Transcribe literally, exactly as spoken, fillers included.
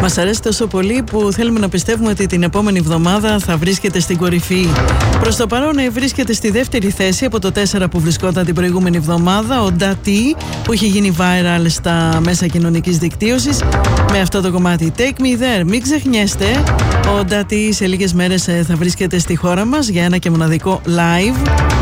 Μας αρέσει τόσο πολύ που θέλουμε να πιστεύουμε ότι την επόμενη εβδομάδα θα βρίσκεται στην κορυφή. Προς το παρόν βρίσκεται στη δεύτερη θέση από το τέσσερα που βρισκόταν την προηγούμενη εβδομάδα, ο Ντάτι, που είχε γίνει viral στα μέσα κοινωνικής δικτύωσης με αυτό το κομμάτι Take Me There. Μην ξεχνιέστε, ο Ντάτι σε λίγες μέρες θα βρίσκεται στη χώρα μας για ένα και μοναδικό live